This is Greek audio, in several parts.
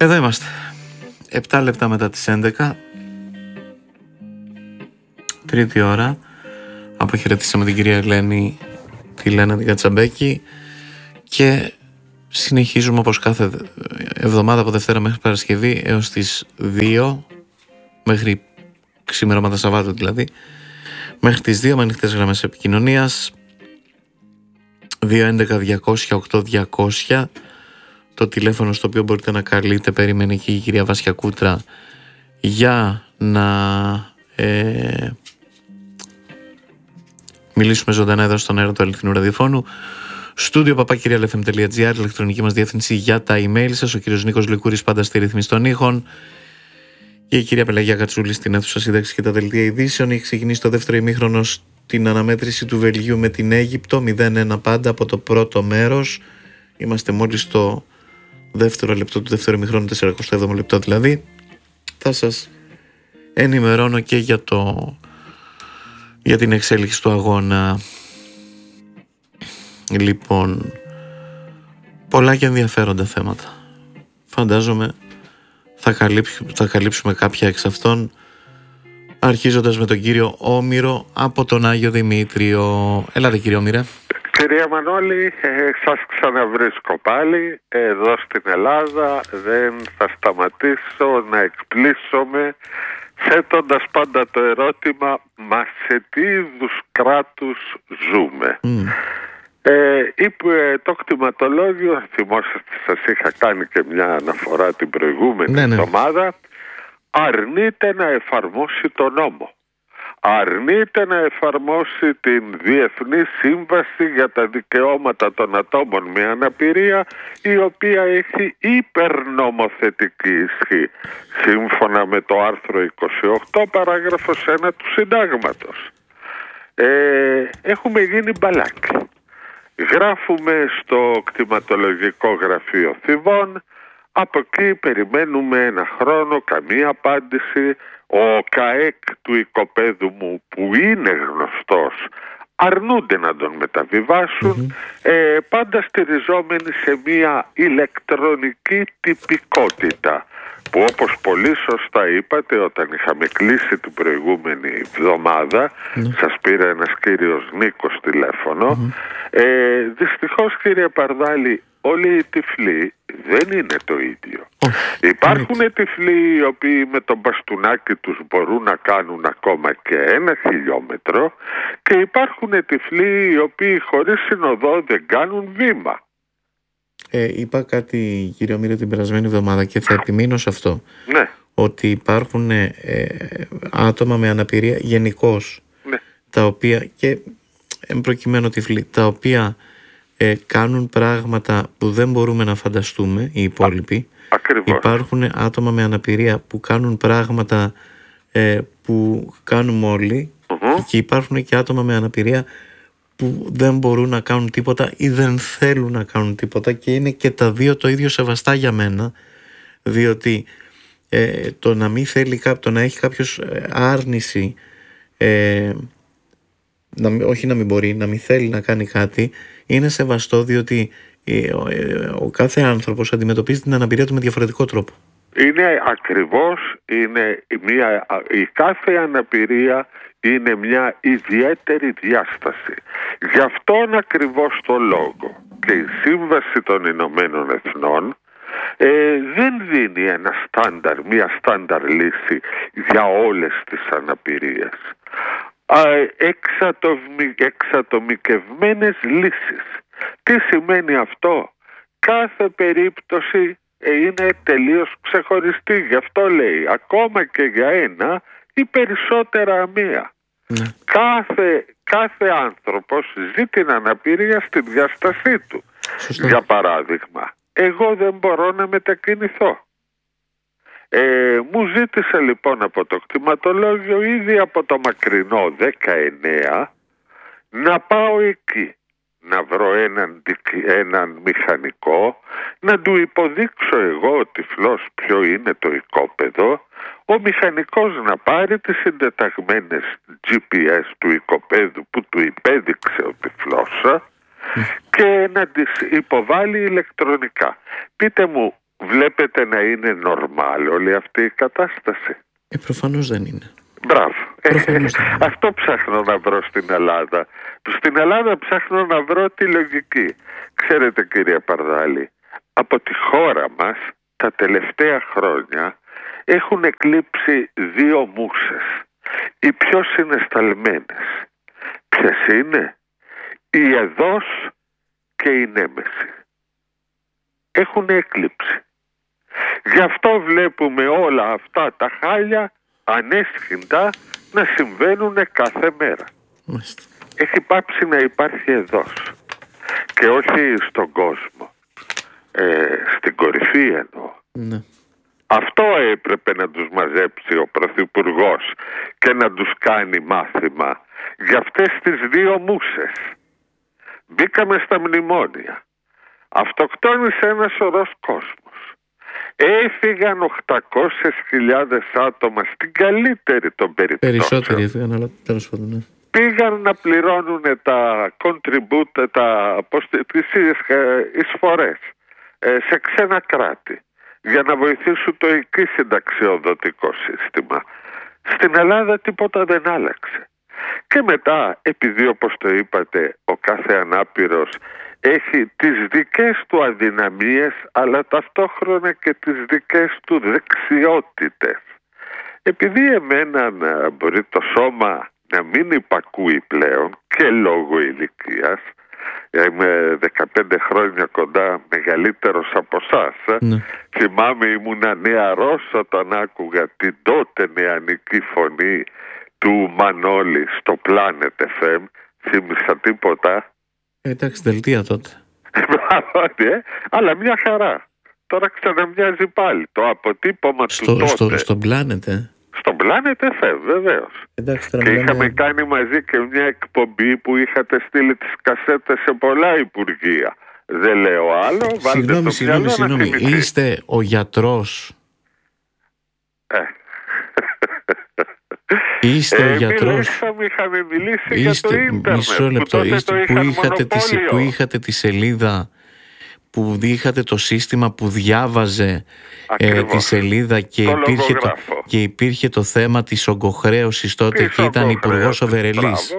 Εδώ είμαστε. 7 λεπτά μετά τις 11. Τρίτη ώρα. Αποχαιρετήσαμε την κυρία Ελένη, τη Λένα την Κατσαμπέκη, και συνεχίζουμε όπως κάθε εβδομάδα από Δευτέρα μέχρι Παρασκευή έως τις 2, μέχρι ξημερώματα Σαββάτου δηλαδή, μέχρι τις 2 με ανοιχτές γραμμές επικοινωνίας 211-200-8200, το τηλέφωνο στο οποίο μπορείτε να καλείτε. Περιμένει και η κυρία Βάσια Κούτρα για να μιλήσουμε ζωντανά εδώ στον αέρα του αληθινού ραδιοφώνου. Στούντιο papakirialfm.gr, ηλεκτρονική μας διεύθυνση για τα email σας. Ο κύριος Νίκος Λικούρης πάντα στη ρύθμιση των ήχων. Και η κυρία Πελαγία Κατσούλη στην αίθουσα σύνταξη και τα δελτία ειδήσεων. Έχει ξεκινήσει το δεύτερο ημίχρονο στην αναμέτρηση του Βελγίου με την Αίγυπτο. 0-1 πάντα από το πρώτο μέρος. Είμαστε μόλις στο δεύτερο λεπτό του δεύτερου ημίχρονου, 47ο λεπτό δηλαδή. Θα σας ενημερώνω και για την εξέλιξη του αγώνα. Λοιπόν, πολλά και ενδιαφέροντα θέματα. Φαντάζομαι θα καλύψουμε κάποια εξ αυτών, αρχίζοντας με τον κύριο Όμηρο από τον Άγιο Δημήτριο. Έλατε κύριε Όμηρε. Κυρία Μανώλη, σας ξαναβρίσκω πάλι εδώ στην Ελλάδα. Δεν θα σταματήσω να εκπλήσωμαι θέτοντας πάντα το ερώτημα, μα σε τι είδους κράτους ζούμε. Είπε το κτηματολόγιο, θυμόσαστε, σας είχα κάνει και μια αναφορά την προηγούμενη εβδομάδα, αρνείται να εφαρμόσει το νόμο. Αρνείται να εφαρμόσει την Διεθνή Σύμβαση για τα Δικαιώματα των Ατόμων με Αναπηρία, η οποία έχει υπερνομοθετική ισχύ, σύμφωνα με το άρθρο 28 παράγραφος 1 του Συντάγματος. Έχουμε γίνει μπαλάκι. Γράφουμε στο κτηματολογικό γραφείο Θηβών, από εκεί περιμένουμε ένα χρόνο, καμία απάντηση. Ο ΚΑΕΚ του οικοπαίδου μου, που είναι γνωστός, αρνούνται να τον μεταβιβάσουν, πάντα στηριζόμενοι σε μια ηλεκτρονική τυπικότητα, που όπως πολύ σωστά είπατε, όταν είχαμε κλείσει την προηγούμενη εβδομάδα, σας πήρε ένας κύριος Νίκος τηλέφωνο. Δυστυχώς, κύριε Παρδάλη, όλοι οι τυφλοί δεν είναι το ίδιο. Υπάρχουν τυφλοί οι οποίοι με το μπαστούνάκι τους μπορούν να κάνουν ακόμα και 1 χιλιόμετρο, και υπάρχουν τυφλοί οι οποίοι χωρίς συνοδό δεν κάνουν βήμα. Είπα κάτι, κύριε Όμηρε, την περασμένη εβδομάδα και θα επιμείνω σε αυτό. Ναι. Ότι υπάρχουν άτομα με αναπηρία γενικώς, τα οποία, και προκειμένου τυφλοί, τα οποία κάνουν πράγματα που δεν μπορούμε να φανταστούμε οι υπόλοιποι. Ακριβώς. Υπάρχουν άτομα με αναπηρία που κάνουν πράγματα που κάνουμε όλοι, και υπάρχουν και άτομα με αναπηρία που δεν μπορούν να κάνουν τίποτα ή δεν θέλουν να κάνουν τίποτα, και είναι και τα δύο το ίδιο σεβαστά για μένα, διότι το να μην θέλει το να έχει κάποιος άρνηση, όχι να μην μπορεί, να μην θέλει να κάνει κάτι, είναι σεβαστό, διότι ο κάθε άνθρωπος αντιμετωπίζει την αναπηρία του με διαφορετικό τρόπο. Είναι ακριβώς, η κάθε αναπηρία είναι μια ιδιαίτερη διάσταση. Γι' αυτόν ακριβώς το λόγο και η Σύμβαση των Ηνωμένων Εθνών δεν δίνει μια στάνταρ λύση για όλες τις αναπηρίες. Εξατομικευμένες λύσεις. Τι σημαίνει αυτό? Κάθε περίπτωση είναι τελείως ξεχωριστή. Γι' αυτό λέει, ακόμα και για ένα ή περισσότερα μία. Κάθε άνθρωπος ζει την αναπηρία στη διάστασή του. Για παράδειγμα, εγώ δεν μπορώ να μετακινηθώ. Μου ζήτησε λοιπόν από το κτηματολόγιο ήδη από το μακρινό 19 να πάω εκεί, να βρω έναν μηχανικό, να του υποδείξω εγώ ο τυφλός ποιο είναι το οικόπεδο, ο μηχανικός να πάρει τις συντεταγμένες GPS του οικοπαίδου που του υπέδειξε ο τυφλός και να τις υποβάλει ηλεκτρονικά. Πείτε μου, βλέπετε να είναι νορμάλ όλη αυτή η κατάσταση? Προφανώς δεν είναι. Μπράβο. Προφανώς δεν είναι. Αυτό ψάχνω να βρω στην Ελλάδα. Στην Ελλάδα ψάχνω να βρω τη λογική. Ξέρετε, κύριε Παρδάλη, από τη χώρα μας τα τελευταία χρόνια έχουν εκλείψει 2 μουσες. Οι πιο συναισθαλμένες. Ποιες είναι? Η Εδώς και η Νέμεση. Έχουν εκλείψει. Γι' αυτό βλέπουμε όλα αυτά τα χάλια ανέσχυντα να συμβαίνουν κάθε μέρα. Μάλιστα. Έχει πάψει να υπάρχει Εδώς. Και όχι στον κόσμο. Στην κορυφή εννοώ. Ναι. Αυτό έπρεπε να τους μαζέψει ο Πρωθυπουργός και να τους κάνει μάθημα για αυτές τις 2 μουσες. Μπήκαμε στα μνημόνια. Αυτοκτόνησε ένα σωρός κόσμος. Έφυγαν 800.000 άτομα στην καλύτερη των περιπτώσεων. Περισσότεροι έφυγαν, αλλά τέλος πάντων. Ναι. Πήγαν να πληρώνουν τα contribute, τις εισφορές σε ξένα κράτη για να βοηθήσουν το εκεί συνταξιοδοτικό σύστημα. Στην Ελλάδα τίποτα δεν άλλαξε. Και μετά, επειδή όπως το είπατε, ο κάθε ανάπηρος έχει τις δικές του αδυναμίες, αλλά ταυτόχρονα και τις δικές του δεξιότητες. Επειδή εμένα μπορεί το σώμα να μην υπακούει πλέον και λόγω ηλικίας, είμαι 15 χρόνια κοντά μεγαλύτερος από εσάς. Ναι. Θυμάμαι ήμουνα νεαρός όταν άκουγα την τότε νεανική φωνή του Μανώλη στο Planet FM. Θύμισα τίποτα? Εντάξει, δελτία τότε. Αλλά μια χαρά. Τώρα ξαναμοιάζει πάλι το αποτύπωμα του τότε. Στο Planet, Στον Planet FM, βεβαίως. Εντάξει, και είχαμε κάνει μαζί και μια εκπομπή που είχατε στείλει τις κασέτες σε πολλά υπουργεία. Δεν λέω άλλο. Συγγνώμη. Είστε ο γιατρός. Είστε ο γιατρός. Είχαμε μιλήσει για το ίντερνετ. Μισό λεπτό. Που είχατε τη σελίδα, που είχατε το σύστημα που διάβαζε τη σελίδα και υπήρχε το θέμα της ογκοχρέωσης τότε και ήταν υπουργός ο Βερελής.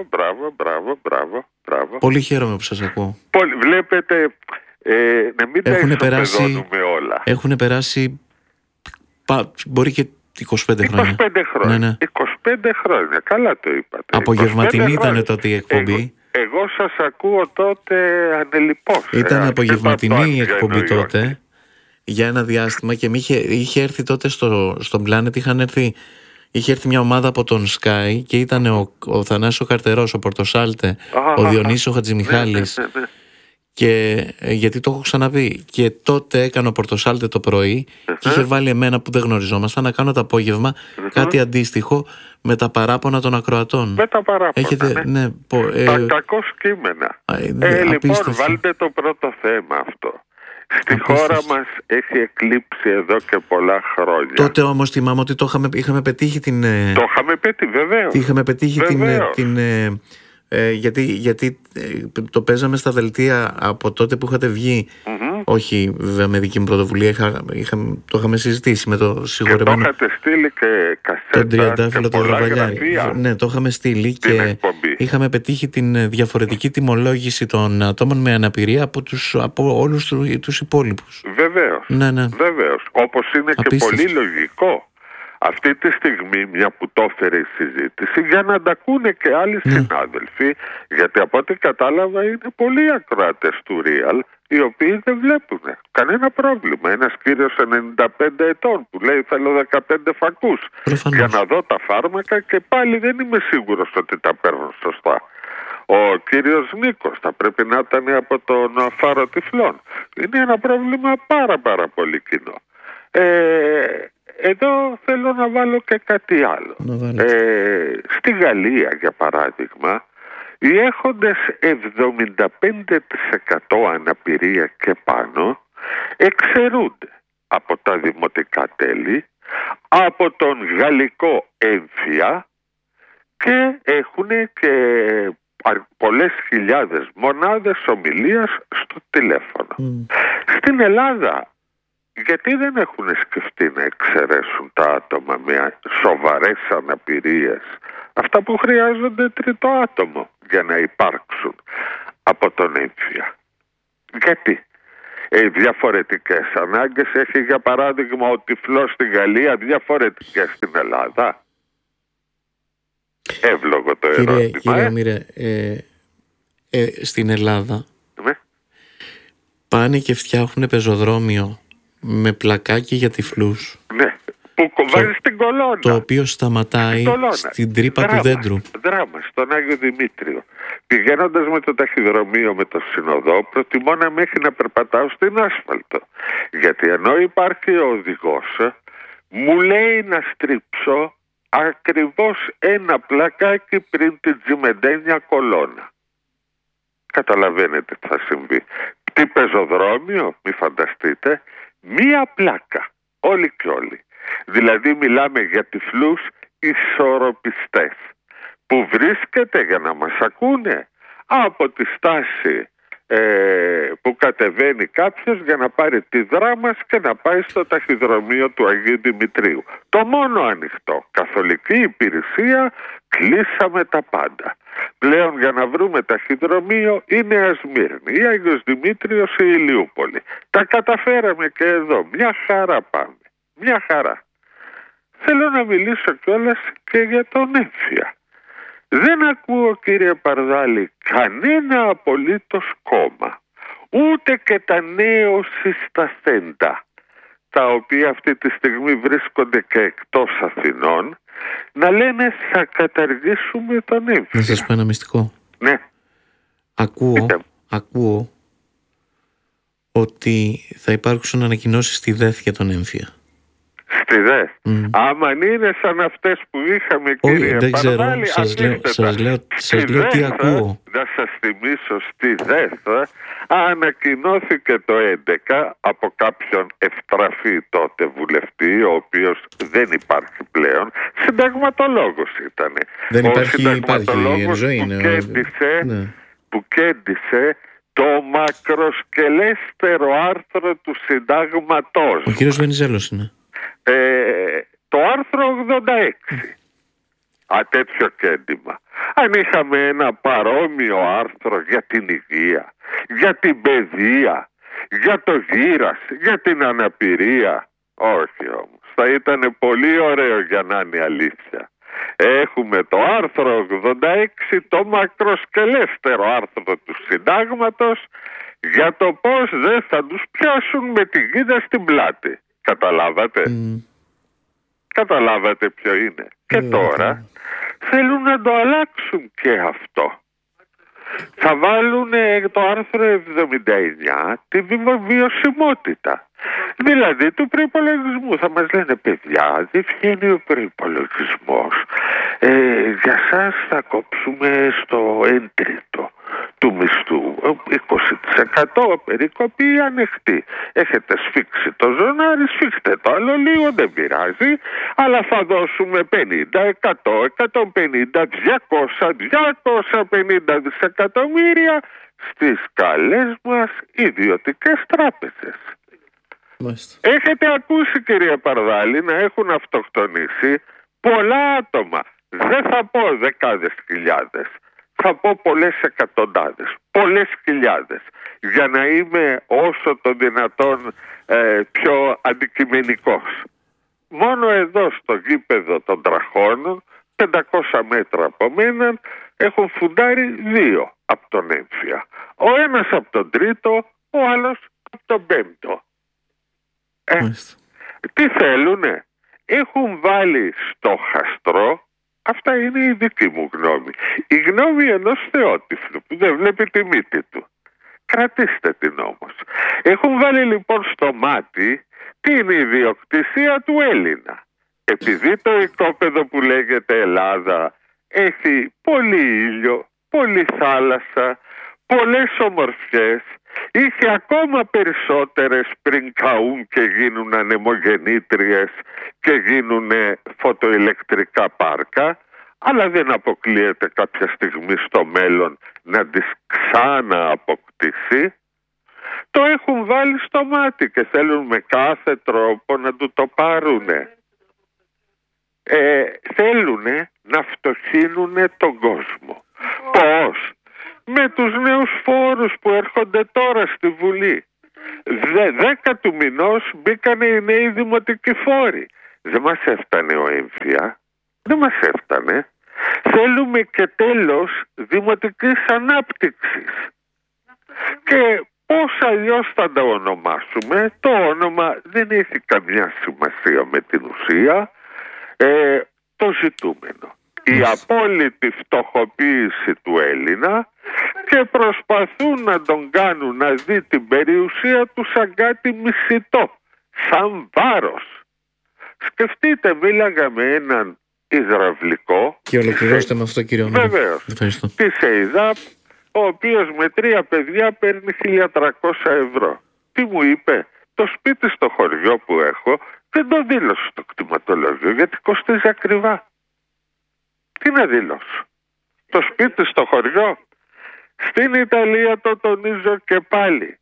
Μπράβο. Πολύ χαίρομαι που σας ακούω. Βλέπετε, να μην τα ισοπεδώνουμε όλα. Έχουν περάσει μπορεί και 25 χρόνια. 25 χρόνια. Ναι. 25 χρόνια, καλά το είπατε. Απογευματινή ήταν τότε η εκπομπή. Εγώ σας ακούω τότε ανελιπώς. Ήταν απογευματινή η εκπομπή τότε για ένα διάστημα και είχε έρθει τότε στον Planet, είχε έρθει μια ομάδα από τον Sky και ήταν ο Θανάσης Καρτερός, ο Πορτοσάλτε, ο Διονύσης ο Χατζημιχάλης. Ναι. Και γιατί το έχω ξαναπεί, και τότε έκανε ο Πορτοσάλτε το πρωί και είχε βάλει εμένα που δεν γνωριζόμασταν να κάνω το απόγευμα κάτι αντίστοιχο με τα παράπονα των ακροατών. Με τα παράπονα, ναι. Τα κακό κείμενα. Λοιπόν, βάλτε το πρώτο θέμα αυτό. Στη χώρα μας έχει εκλείψει εδώ και πολλά χρόνια. Τότε όμως θυμάμαι ότι είχαμε πετύχει την... Το είχαμε πετύχει, βεβαίως. Είχαμε πετύχει την γιατί το παίζαμε στα δελτία από τότε που είχατε βγει. Όχι βέβαια με δική μου πρωτοβουλία, το είχαμε συζητήσει με το συγχωρεμένο. Και το είχατε στείλει και κασέτα. Τον Τριαντάφυλλο τον Δραβαλιάρη. Ναι, το είχαμε στείλει και είχαμε πετύχει την διαφορετική τιμολόγηση των ατόμων με αναπηρία από όλους τους υπόλοιπους. Βεβαίως. Ναι. Βεβαίως. Όπως είναι απίστευτο. Και πολύ λογικό. Αυτή τη στιγμή, μια που το έφερε η συζήτηση, για να τα ακούνε και άλλοι συνάδελφοι, γιατί από ό,τι κατάλαβα είναι πολλοί ακροατές του Real, οι οποίοι δεν βλέπουν κανένα πρόβλημα. Ένας κύριος 95 ετών που λέει θέλω 15 φακούς για να δω τα φάρμακα και πάλι δεν είμαι σίγουρος ότι τα παίρνω σωστά. Ο κύριος Νίκος θα πρέπει να ήταν από τον Φάρο Τυφλών. Είναι ένα πρόβλημα πάρα πολύ κοινό. Εδώ θέλω να βάλω και κάτι άλλο. Στη Γαλλία, για παράδειγμα, οι έχοντες 75% αναπηρία και πάνω εξαιρούνται από τα δημοτικά τέλη, από τον γαλλικό έμφυα και έχουν και πολλές χιλιάδες μονάδες ομιλίας στο τηλέφωνο. Στην Ελλάδα γιατί δεν έχουν σκεφτεί να εξαιρέσουν τα άτομα με σοβαρές αναπηρίες, αυτά που χρειάζονται τρίτο άτομο για να υπάρξουν από τον έμφυα? Γιατί? Διαφορετικές ανάγκες έχει, για παράδειγμα, ο τυφλός στη Γαλλία, διαφορετικές στην Ελλάδα? Εύλογο το ερώτημα. Κύριε Μύρε, στην Ελλάδα πάνε και φτιάχνουν πεζοδρόμιο με πλακάκι για τυφλούς. Ναι, που κοβάζει στην κολόνα. Το οποίο σταματάει στην τρύπα του δέντρου. Δράμα, στον Άγιο Δημήτριο. Πηγαίνοντας με το ταχυδρομείο με το συνοδό, προτιμώ να μέχρι να περπατάω στην άσφαλτο. Γιατί ενώ υπάρχει ο οδηγός, μου λέει να στρίψω ακριβώς ένα πλακάκι πριν την τζιμεντένια κολόνα. Καταλαβαίνετε τι θα συμβεί? Τι πεζοδρόμιο, μη φανταστείτε, μία πλάκα, όλοι και όλοι. Δηλαδή μιλάμε για τυφλούς ισορροπιστές, που βρίσκεται, για να μας ακούνε, από τη στάση που κατεβαίνει κάποιος για να πάρει τη Δράμας και να πάει στο ταχυδρομείο του Αγίου Δημητρίου. Το μόνο ανοιχτό, καθολική υπηρεσία, κλείσαμε τα πάντα. Πλέον για να βρούμε ταχυδρομείο η Νέα Σμύρνη, ή Άγιος Δημήτριος ή Ηλιούπολη. Τα καταφέραμε και εδώ, μια χαρά πάμε, μια χαρά. Θέλω να μιλήσω κιόλας και για τον έμφυα. Δεν ακούω, κύριε Παρδάλη, κανένα απολύτως κόμμα, ούτε και τα νέο συσταθέντα, τα οποία αυτή τη στιγμή βρίσκονται και εκτός Αθηνών, να λένε θα καταργήσουμε τον έμφυα. Να σας πω ένα μυστικό. Ναι. Ακούω ότι θα υπάρξουν ανακοινώσεις στη ΔΕΘ για τον έμφυα. Στη ΔΕΘ. Άμα είναι σαν αυτές που είχαμε, κύριε Παρδάλη, σας λέω τι ακούω. Να σας θυμίσω, στη ΔΕΘ ανακοινώθηκε το 2011 από κάποιον ευτραφή τότε βουλευτή, ο οποίος δεν υπάρχει πλέον, συνταγματολόγος ήταν. Δεν υπάρχει ζωή, που κέντησε το μακροσκελέστερο άρθρο του συντάγματος. Ο κύριος Βενιζέλος είναι. Το άρθρο 86. Τέτοιο κέντημα. Αν είχαμε ένα παρόμοιο άρθρο για την υγεία, για την παιδεία, για το γύρας, για την αναπηρία, όχι όμως. Θα ήταν πολύ ωραίο για να είναι αλήθεια. Έχουμε το άρθρο 86, το μακροσκελέστερο άρθρο του συντάγματος, για το πώς δεν θα τους πιάσουν με τη γίδα στην πλάτη. Καταλάβατε? Καταλάβατε ποιο είναι? Και τώρα θέλουν να το αλλάξουν και αυτό. Θα βάλουν το άρθρο 79, τη βιωσιμότητα. Δηλαδή του προϋπολογισμού. Θα μας λένε, παιδιά, δεν βγαίνει ο προϋπολογισμός. Για σας θα κόψουμε στο 1/3 του μισθού. 20% περικοπή ανοιχτή. Έχετε σφίξει το ζωνάρι, σφίξτε το άλλο λίγο, δεν πειράζει. Αλλά θα δώσουμε 50, 100, 150, 250 δισεκατομμύρια στις καλές μας ιδιωτικές τράπεζες. Μάλιστα. Έχετε ακούσει, κυρία Παρδάλη, να έχουν αυτοκτονήσει πολλά άτομα. Δεν θα πω δεκάδες χιλιάδες. Θα πω πολλές εκατοντάδες, πολλές χιλιάδες, για να είμαι όσο το δυνατόν πιο αντικειμενικός. Μόνο εδώ στο γήπεδο των Τραχώνων, 500 μέτρα από μένα, έχουν φουντάρει 2 από τον έμφυα. Ο ένας από τον τρίτο, ο άλλος από τον πέμπτο. Τι θέλουνε? Έχουν βάλει στο χαστρό. Αυτά είναι η δική μου γνώμη. Η γνώμη ενός θεότυφλου που δεν βλέπει τη μύτη του. Κρατήστε την όμως. Έχουν βάλει λοιπόν στο μάτι την ιδιοκτησία του Έλληνα. Επειδή το οικόπεδο που λέγεται Ελλάδα έχει πολύ ήλιο, πολύ θάλασσα, πολλές ομορφιές, είχε ακόμα περισσότερες πριν καούν και γίνουν ανεμογεννήτριες και γίνουν φωτοηλεκτρικά πάρκα, αλλά δεν αποκλείεται κάποια στιγμή στο μέλλον να τις ξανααποκτήσει. το έχουν βάλει στο μάτι και θέλουν με κάθε τρόπο να του το πάρουνε. Θέλουνε να φτωχύνουνε τον κόσμο. Πώς? Με τους νέους φόρους που έρχονται τώρα στη Βουλή. 10 του μηνός μπήκανε οι νέοι δημοτικοί φόροι. Δεν μας έφτανε ο έμφυα. Δεν μας έφτανε. Θέλουμε και τέλος δημοτικής ανάπτυξης. Και πώς αλλιώς θα τα ονομάσουμε, το όνομα δεν έχει καμιά σημασία με την ουσία, το ζητούμενο. Η απόλυτη φτωχοποίηση του Έλληνα και προσπαθούν να τον κάνουν να δει την περιουσία του σαν κάτι μισητό, σαν βάρος. Σκεφτείτε, μίλαγα με έναν υδραυλικό. Και ολοκληρώστε με αυτό, κύριο Μύρο. Βεβαίως. Της ΕΙΔΑΠ, ο οποίος με 3 παιδιά παίρνει 1.300 ευρώ. Τι μου είπε? Το σπίτι στο χωριό που έχω δεν το δήλωσε στο κτηματολόγιο γιατί κοστίζει ακριβά. Τι να δήλωσω? Το σπίτι στο χωριό. Στην Ιταλία, το τονίζω και πάλι,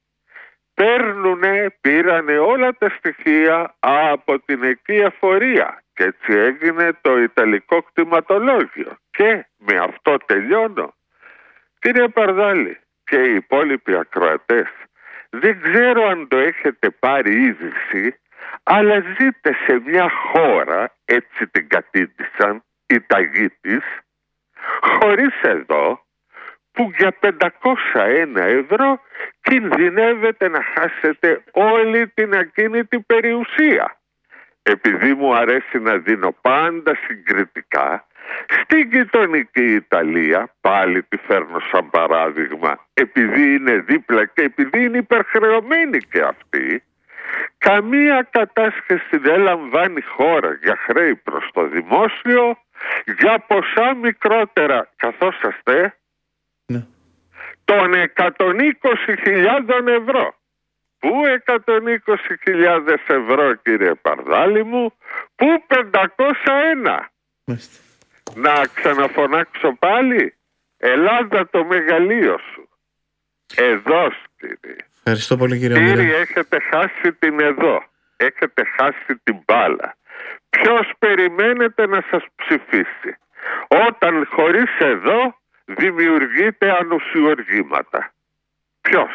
πήρανε όλα τα στοιχεία από την εκεί εφορία και έτσι έγινε το Ιταλικό κτηματολόγιο. Και με αυτό τελειώνω. Κύριε Παρδάλη και οι υπόλοιποι ακροατές, δεν ξέρω αν το έχετε πάρει είδηση, αλλά ζείτε σε μια χώρα, έτσι την κατήτησαν οι ταγοί της, χωρίς εδώ, που για 501 ευρώ κινδυνεύετε να χάσετε όλη την ακίνητη περιουσία. Επειδή μου αρέσει να δίνω πάντα συγκριτικά, στην γειτονική Ιταλία, πάλι τη φέρνω σαν παράδειγμα, επειδή είναι δίπλα και επειδή είναι υπερχρεωμένη και αυτή, καμία κατάσχεση δεν λαμβάνει χώρα για χρέη προς το δημόσιο, για ποσά μικρότερα, καθόσαστε, των 120.000 ευρώ. Πού 120.000 ευρώ, κύριε Παρδάλη μου? Πού 501? Να ξαναφωνάξω πάλι? Ελλάδα, το μεγαλείο σου. Εδώ, κύριε. Ευχαριστώ πολύ, κύριε Μύρο. Κύριε, έχετε χάσει την εδώ. Έχετε χάσει την μπάλα. Ποιος περιμένετε να σας ψηφίσει? Όταν χωρίς εδώ δημιουργείται ανουσιοργήματα. Ποιος?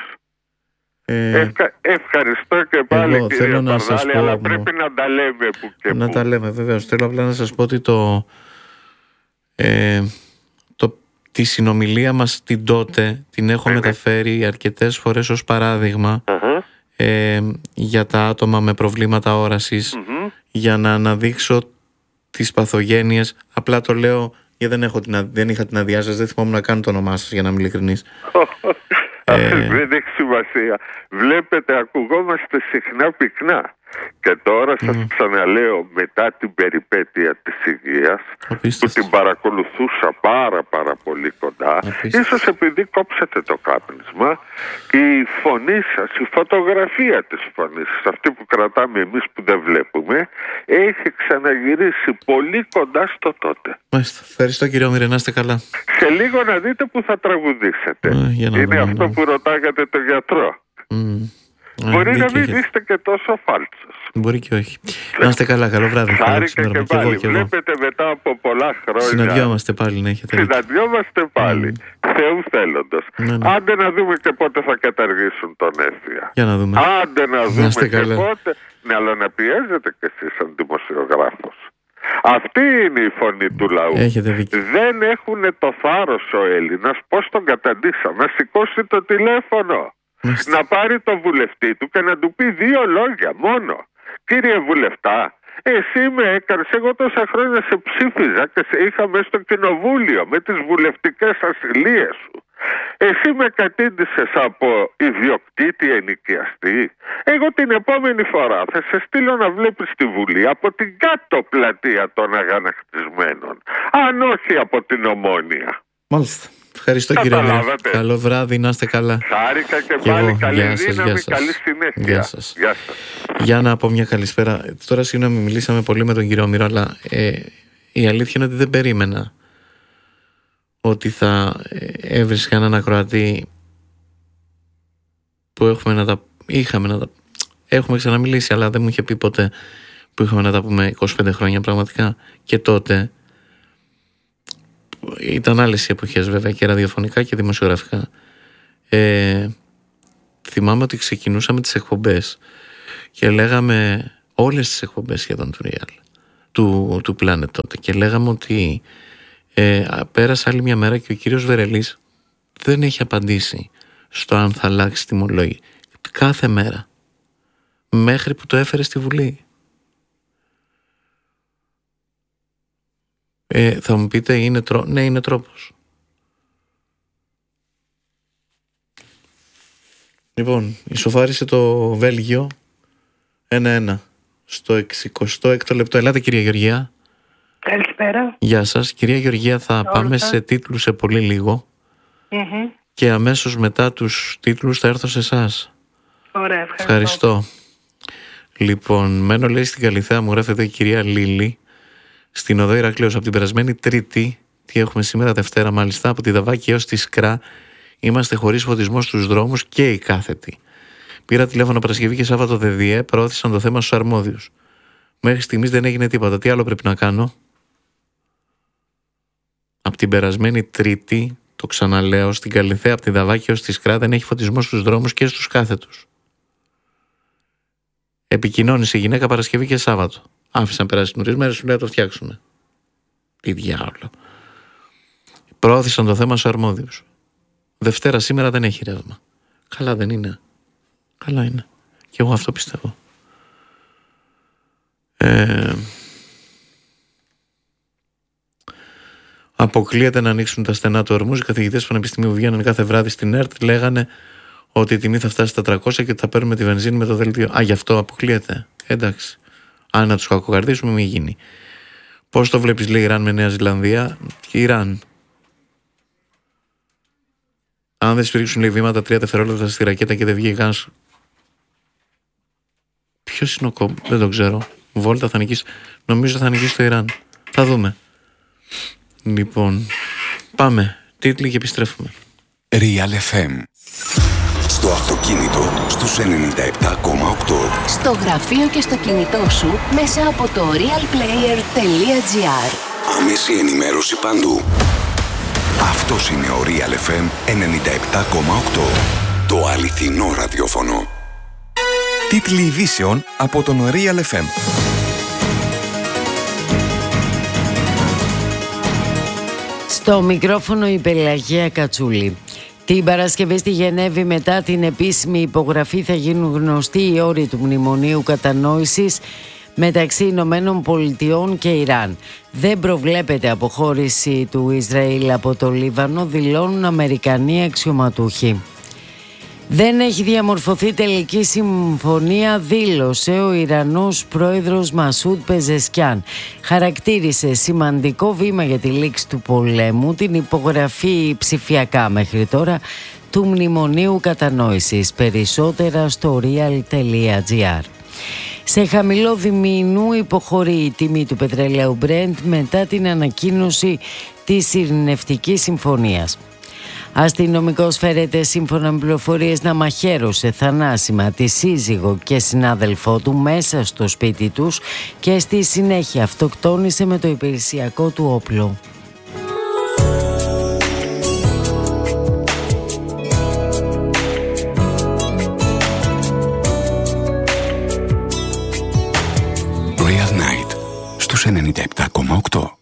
Ευχαριστώ και πάλι, εγώ κύριε θέλω να Παρδάλη, σας πω, αλλά πρέπει να τα λέμε που και να που. τα λέμε, βεβαίως. Θέλω απλά να σας πω ότι τη συνομιλία μας την τότε την έχω μεταφέρει αρκετές φορές ως παράδειγμα για τα άτομα με προβλήματα όρασης, για να αναδείξω τις παθογένειες. Απλά το λέω γιατί δεν είχα την αδειά σας, δεν θυμόμουν να κάνω το όνομά σας, για να είμαι ειλικρινής. Δεν έχει σημασία. Βλέπετε, ακουγόμαστε συχνά πυκνά. Και τώρα σας ξαναλέω, μετά την περιπέτεια της υγείας, που την παρακολουθούσα πάρα πολύ κοντά, ίσως επειδή κόψατε το κάπνισμα, η φωνή σας, η φωτογραφία της φωνής σας, αυτή που κρατάμε εμείς που δεν βλέπουμε, έχει ξαναγυρίσει πολύ κοντά στο τότε. Μάλιστα. Ευχαριστώ, κύριε Μύρο, να είστε καλά. Σε λίγο να δείτε που θα τραγουδήσετε. Είναι αυτό που ρωτάγατε το γιατρό. Μπορεί να μην είστε και τόσο φάλτσος. Μπορεί και όχι. Να είστε καλά, καλό βράδυ. Χάρηκα και πάλι. Βλέπετε, μετά από πολλά χρόνια συναντιόμαστε πάλι, να έχετε. Συναντιόμαστε πάλι. Θεού θέλοντος. Άντε να δούμε και πότε θα καταργήσουν τον έμφυα. Για να δούμε. Άντε να δούμε και πότε. Ναι, αλλά να πιέζετε κι εσείς σαν δημοσιογράφος. Αυτή είναι η φωνή του λαού. Δεν έχουν το θάρρος ο Έλληνας. Πώς τον καταντήσαμε? Να σηκώσει το τηλέφωνο, να πάρει το βουλευτή του και να του πει 2 λόγια μόνο. Κύριε βουλευτά, εσύ με έκανες, εγώ τόσα χρόνια σε ψήφιζα και σε είχα μέσα στο κοινοβούλιο με τις βουλευτικές ασυλίες σου. Εσύ με κατήντησες από ιδιοκτήτη ενοικιαστή. Εγώ την επόμενη φορά θα σε στείλω να βλέπεις τη Βουλή από την κάτω πλατεία των αγανακτισμένων, αν όχι από την Ομόνια. Μάλιστα. Ευχαριστώ, κύριε Μύρο. Καλό βράδυ, να είστε καλά. Χάρηκα και πάλι. Καλή δύναμη, καλή συνέχεια. Γεια σας. Για να πω μια καλησπέρα. Τώρα, συγγνώμη, μιλήσαμε πολύ με τον κύριο Μύρο, αλλά η αλήθεια είναι ότι δεν περίμενα ότι θα έβρισκα έναν ακροατή που έχουμε να τα Έχουμε ξαναμιλήσει, αλλά δεν μου είχε πει ποτέ που είχαμε να τα πούμε 25 χρόνια πραγματικά. Και τότε ήταν άλλες οι εποχές βέβαια, και ραδιοφωνικά και δημοσιογραφικά. Θυμάμαι ότι ξεκινούσαμε τις εκπομπές και λέγαμε όλες τις εκπομπές σχεδόν του Real, του Planet τότε, και λέγαμε ότι πέρασε άλλη μια μέρα και ο κύριος Βερελής δεν έχει απαντήσει στο αν θα αλλάξει τιμολόγια. Κάθε μέρα, μέχρι που το έφερε στη Βουλή. Θα μου πείτε, ναι, είναι τρόπος. Λοιπόν, ισοφάρισε το Βέλγιο 1-1 στο 66ο λεπτό. Ελάτε, κυρία Γεωργία. Καλησπέρα. Γεια σας. Κυρία Γεωργία, θα πάμε σε τίτλους σε πολύ λίγο. Και αμέσως μετά τους τίτλους θα έρθω σε εσάς. Ωραία, ευχαριστώ. Λοιπόν, μένω, λέει, στην Καλιθέα, μου γράφει εδώ η κυρία Λίλη, στην οδό Ηρακλέως, από την περασμένη Τρίτη, τι έχουμε σήμερα, Δευτέρα μάλιστα, από τη Δαβάκη έως τη Σκρά, είμαστε χωρίς φωτισμό στους δρόμους και οι κάθετοι. Πήρα τηλέφωνο Παρασκευή και Σάββατο ΔΔΕ, προώθησαν το θέμα στους αρμόδιους. Μέχρι στιγμής δεν έγινε τίποτα. Τι άλλο πρέπει να κάνω? Από την περασμένη Τρίτη, το ξαναλέω, στην Καλιθέα, από τη Δαβάκη έως τη Σκρά, δεν έχει φωτισμό στους δρόμους και στους κάθετους. Επικοινώνησε η γυναίκα Παρασκευή και Σάββατο. Άφησαν περάσει τις μέρες, σου λέει να το φτιάξουμε. Τι διάολο. Προώθησαν το θέμα στους αρμόδιους. Δευτέρα σήμερα δεν έχει ρεύμα. Καλά δεν είναι? Καλά είναι. Και εγώ αυτό πιστεύω. Αποκλείεται να ανοίξουν τα στενά του Ορμούζ. Οι καθηγητές του Πανεπιστημίου βγαίνουν κάθε βράδυ στην ΕΡΤ, λέγανε ότι η τιμή θα φτάσει στα 300 και ότι θα παίρνουμε τη βενζίνη με το δελτίο. Α, γι' αυτό αποκλείεται. Εντάξει. Αν να τους κακοκαρδίσουμε, μην γίνει. Πώς το βλέπεις, λέει, Ιράν με Νέα Ζηλανδία? Ιράν. Αν δεν σφυρίξουν, λέει, βήματα 3 δευτερόλεπτα στη ρακέτα και δεν βγει γάνς. Ποιος είναι ο κόμπ? Δεν το ξέρω. Βόλτα θα νικήσει. Νομίζω θα νικήσει το Ιράν. Θα δούμε. Λοιπόν, πάμε. Τίτλοι και επιστρέφουμε. Real FM. Στο αυτοκίνητο στους 97,8. Στο γραφείο και στο κινητό σου μέσα από το realplayer.gr. Άμεση ενημέρωση παντού. Αυτός είναι ο Real FM 97,8. Το αληθινό ραδιόφωνο. Τίτλοι ειδήσεων από τον Real FM. Στο μικρόφωνο η Πελαγία Κατσούλη. Την Παρασκευή στη Γενέβη, μετά την επίσημη υπογραφή, θα γίνουν γνωστοί οι όροι του Μνημονίου Κατανόησης μεταξύ Ηνωμένων Πολιτειών και Ιράν. Δεν προβλέπεται αποχώρηση του Ισραήλ από το Λίβανο, δηλώνουν Αμερικανοί αξιωματούχοι. Δεν έχει διαμορφωθεί τελική συμφωνία, δήλωσε ο Ιρανός πρόεδρος Μασούντ Πεζεσκιάν. Χαρακτήρισε σημαντικό βήμα για τη λήξη του πολέμου την υπογραφή ψηφιακά μέχρι τώρα του Μνημονίου Κατανόησης. Περισσότερα στο real.gr. Σε χαμηλό διμηνού υποχωρεί η τιμή του πετρελαίου Brent μετά την ανακοίνωση της ειρηνευτικής συμφωνίας. Αστυνομικός φέρεται σύμφωνα με πληροφορίες να μαχαίρωσε θανάσιμα τη σύζυγο και συνάδελφό του μέσα στο σπίτι τους και στη συνέχεια αυτοκτόνησε με το υπηρεσιακό του όπλο. Real Night στους 97,8.